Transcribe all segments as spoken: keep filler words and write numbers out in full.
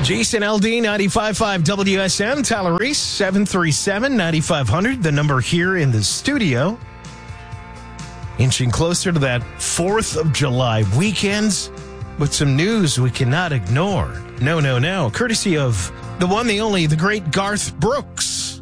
Jason L D, ninety-five point five W S M, Tyler Reese, seven three seven, nine five zero zero, the number here in the studio. Inching closer to that fourth of July weekends with some news we cannot ignore. No, no, no. Courtesy of the one, the only, the great Garth Brooks.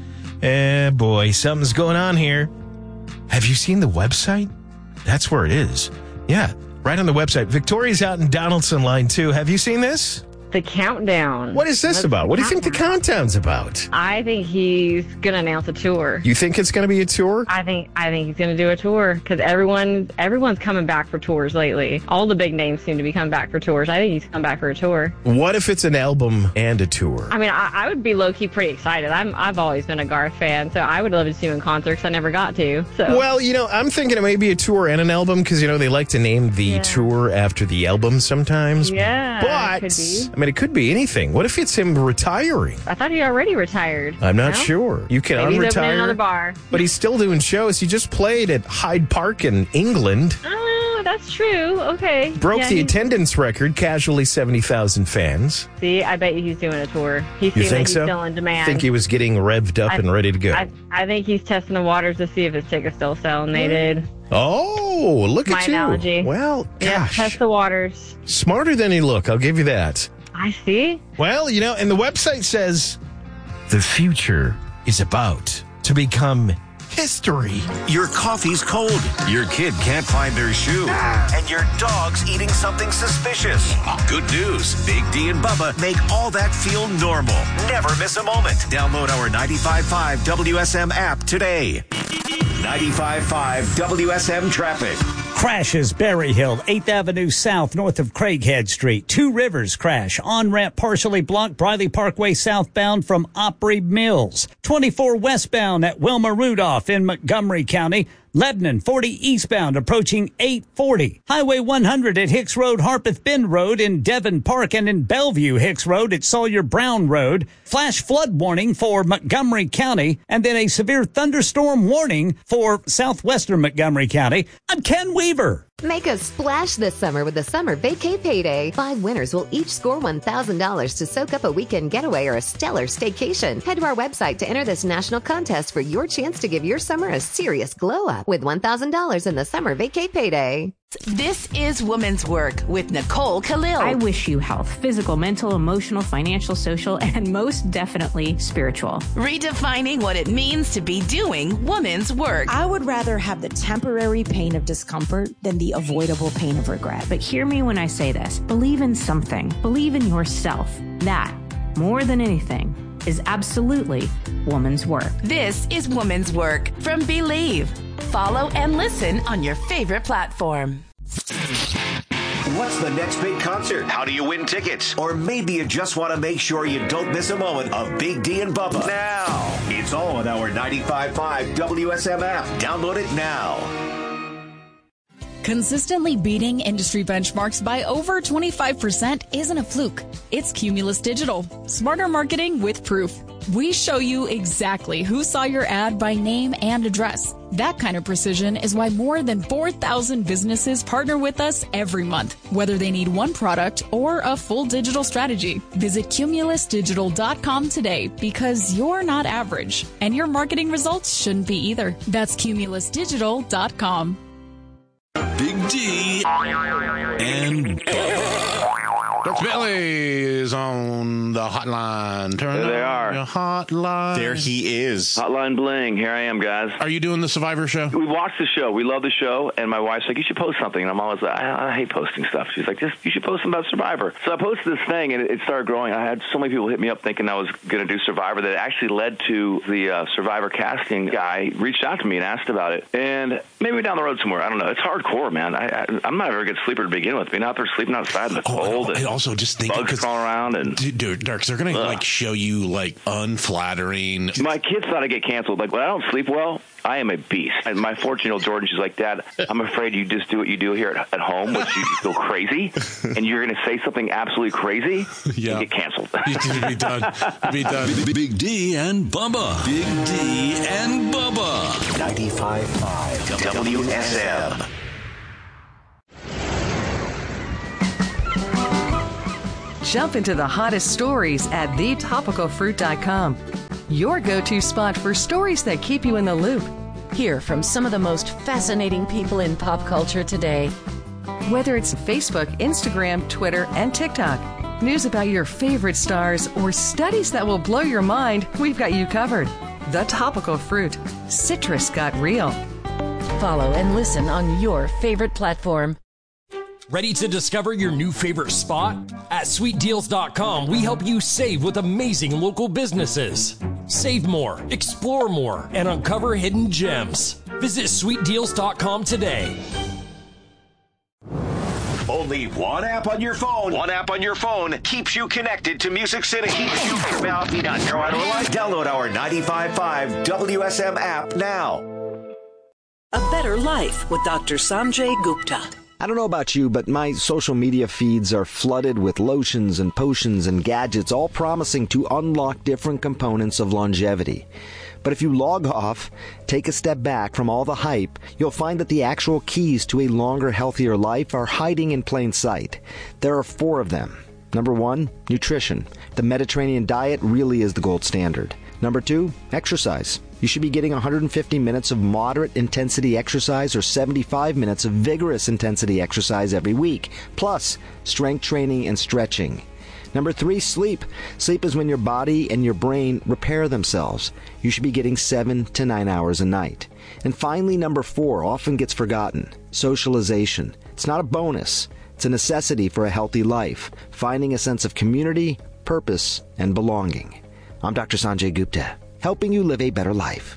Eh, boy, something's going on here. Have you seen the website? That's where it is. Yeah, right on the website. Victoria's out in Donaldson line two. Have you seen this? The countdown. What is this What's about? What do you think the countdown? countdown's about? I think he's gonna announce a tour. You think it's going to be a tour? I think I think he's gonna do a tour because everyone everyone's coming back for tours lately. All the big names seem to be coming back for tours. I think he's coming back for a tour. What if it's an album and a tour? I mean, I, I would be low key pretty excited. I'm I've always been a Garth fan, so I would love to see him in concerts. I never got to. So Well, you know, I'm thinking it may be a tour and an album because, you know, they like to name the Yeah. tour after the album sometimes. yeah, But, could be. I mean, it could be anything. What if it's him retiring? I thought he already retired. I'm not No? sure. You can Maybe he's opening another unretire. bar. But he's still doing shows. He just played at Hyde Park in England. Oh, that's true. Okay. Broke Yeah, the he's- attendance record, casually seventy thousand fans. See, I bet you he's doing a tour. He You seems think like he's so? still in demand. I think he was getting revved up I- and ready to go. I, I think he's testing the waters to see if his tickets still sell, and they did. Oh, look My at you. analogy. Well, Yeah, gosh. test the waters. Smarter than he look. I'll give you that. I see. Well, you know, and the website says the future is about to become history. Your coffee's cold. Your kid can't find their shoe. And your dog's eating something suspicious. Good news. Big D and Bubba make all that feel normal. Never miss a moment. Download our ninety-five point five W S M app today. ninety-five point five W S M traffic. Crashes Berry Hill, eighth Avenue South, north of Craighead Street. Two Rivers crash. On-ramp partially blocked. Briley Parkway southbound from Opry Mills. twenty-four westbound at Wilma Rudolph in Montgomery County. Lebanon, forty eastbound, approaching eight forty. Highway one hundred at Hicks Road, Harpeth Bend Road in Devon Park, and in Bellevue, Hicks Road at Sawyer Brown Road. Flash flood warning for Montgomery County, and then a severe thunderstorm warning for southwestern Montgomery County. I'm Ken Weaver. Make a splash this summer with the Summer Vacay Payday. Five winners will each score one thousand dollars to soak up a weekend getaway or a stellar staycation. Head to our website to enter this national contest for your chance to give your summer a serious glow up with one thousand dollars in the Summer Vacay Payday. This is Woman's Work with Nicole Khalil. I wish you health, physical, mental, emotional, financial, social, and most definitely spiritual. Redefining what it means to be doing woman's work. I would rather have the temporary pain of discomfort than the avoidable pain of regret. But hear me when I say this. Believe in something. Believe in yourself. That, more than anything, is absolutely woman's work. This is Woman's Work from Believe. Follow and listen on your favorite platform. What's the next big concert? How do you win tickets? Or maybe you just want to make sure you don't miss a moment of Big D and Bubba. Now, it's all on our ninety-five point five W S M app. Download it now. Consistently beating industry benchmarks by over twenty-five percent isn't a fluke. It's Cumulus Digital. Smarter marketing with proof. We show you exactly who saw your ad by name and address. That kind of precision is why more than four thousand businesses partner with us every month, whether they need one product or a full digital strategy. Visit cumulus digital dot com today because you're not average, and your marketing results shouldn't be either. That's cumulus digital dot com. Big D and Doctor Billy is on the hotline. Turn there they on are. your hotline. There he is. Hotline Bling. Here I am, guys. Are you doing the Survivor show? We watched the show. We love the show. And my wife's like, you should post something. And I'm always like, I, I hate posting stuff. She's like, just you should post something about Survivor. So I posted this thing, and it, it started growing. I had so many people hit me up thinking I was going to do Survivor that it actually led to the uh, Survivor casting guy reached out to me and asked about it. And maybe down the road somewhere. I don't know. It's hardcore, man. I, I, I'm not a very good sleeper to begin with. Being out there sleeping outside in the Oh, cold. and, and also just thinking, bugs crawling around. And dude, Darks, they're going to like show you like unflattering. My kids thought I'd get canceled. Like, when I don't sleep well, I am a beast. And my fourteen-year-old Jordan, she's like, Dad, I'm afraid you just do what you do here at, at home, which you go crazy, and you're going to say something absolutely crazy yeah. and get canceled. You'd be done. Be done. Big, Big D and Bubba. Big D and Bubba. ninety-five point five W S M. Jump into the hottest stories at the topical fruit dot com. Your go-to spot for stories that keep you in the loop. Hear from some of the most fascinating people in pop culture today. Whether it's Facebook, Instagram, Twitter, and TikTok, news about your favorite stars, or studies that will blow your mind, we've got you covered. The Topical Fruit. Citrus got real. Follow and listen on your favorite platform. Ready to discover your new favorite spot? At sweet deals dot com, we help you save with amazing local businesses. Save more, explore more, and uncover hidden gems. Visit sweet deals dot com today. Only one app on your phone. One app on your phone keeps you connected to Music City. Keeps you Download our ninety-five point five W S M app now. A Better Life with Doctor Sanjay Gupta. I don't know about you, but my social media feeds are flooded with lotions and potions and gadgets, all promising to unlock different components of longevity. But if you log off, take a step back from all the hype, you'll find that the actual keys to a longer, healthier life are hiding in plain sight. There are four of them. Number one, nutrition. The Mediterranean diet really is the gold standard. Number two, exercise. You should be getting one hundred fifty minutes of moderate intensity exercise or seventy-five minutes of vigorous intensity exercise every week, plus strength training and stretching. Number three, sleep. Sleep is when your body and your brain repair themselves. You should be getting seven to nine hours a night. And finally, number four often gets forgotten, socialization. It's not a bonus. It's a necessity for a healthy life, finding a sense of community, purpose, and belonging. I'm Doctor Sanjay Gupta, helping you live a better life.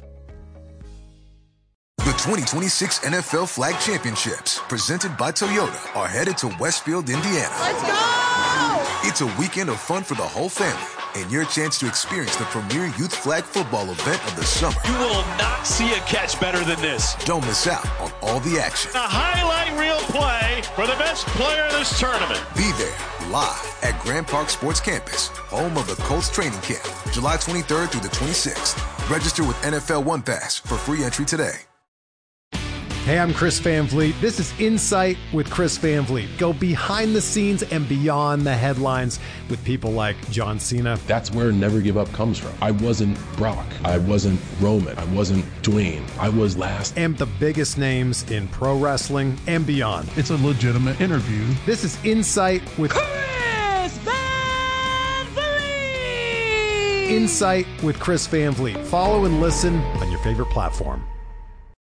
The twenty twenty-six N F L Flag Championships, presented by Toyota, are headed to Westfield, Indiana. Let's go! It's a weekend of fun for the whole family and your chance to experience the premier youth flag football event of the summer. You will not see a catch better than this. Don't miss out on all the action. A highlight reel play for the best player in this tournament. Be there live at Grand Park Sports Campus, home of the Colts training camp, July twenty-third through the twenty-sixth. Register with N F L One Pass for free entry today. Hey, I'm Chris Van Vliet. This is Insight with Chris Van Vliet. Go behind the scenes and beyond the headlines with people like John Cena. That's where Never Give Up comes from. I wasn't Brock. I wasn't Roman. I wasn't Dwayne. I was last. And the biggest names in pro wrestling and beyond. It's a legitimate interview. This is Insight with Chris Van Vliet. Insight with Chris Van Vliet. Follow and listen on your favorite platform.